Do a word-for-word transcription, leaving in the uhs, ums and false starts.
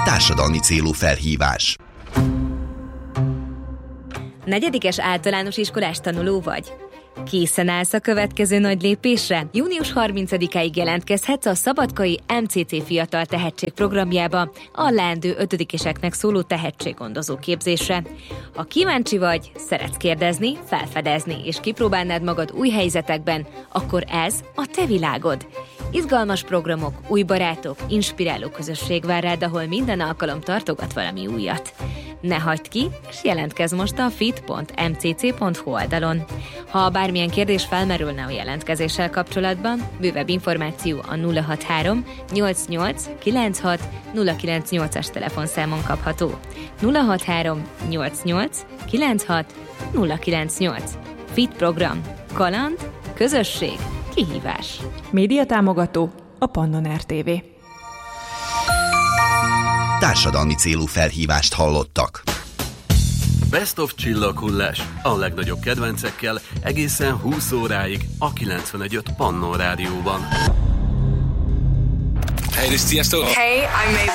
Társadalmi célú felhívás. Negyedikes általános iskolás tanuló vagy? Készen állsz a következő nagy lépésre? június harmincadikáig jelentkezhetsz a Szabadkai em cé cé Fiatal Tehetség programjába a leendő ötödikeseknek szóló tehetséggondozó képzésre. Ha kíváncsi vagy, szeretsz kérdezni, felfedezni és kipróbálnád magad új helyzetekben, akkor ez a te világod. Izgalmas programok, új barátok, inspiráló közösség vár rád, ahol minden alkalom tartogat valami újat. Ne hagyd ki, és jelentkezz most a fit pont em cé cé pont hu oldalon. Ha bármilyen kérdés felmerülne a jelentkezéssel kapcsolatban, bővebb információ a nulla hatvanhárom nyolcvannyolc kilencvenhat nulla kilencvennyolcas telefonszámon kapható. nulla hatvanhárom nyolcvannyolc kilencvenhat nulla kilencvennyolc. Fit program. Kaland, közösség, kihívás. Médiatámogató a Pannon er té vé. Társadalmi célú felhívást hallottak. Best of csillaghullás. A legnagyobb kedvencekkel egészen húsz óráig a kilencvenegy pont öt Pannon Rádióban. Hey, this is Tiesto. Hey, I'm Mabel.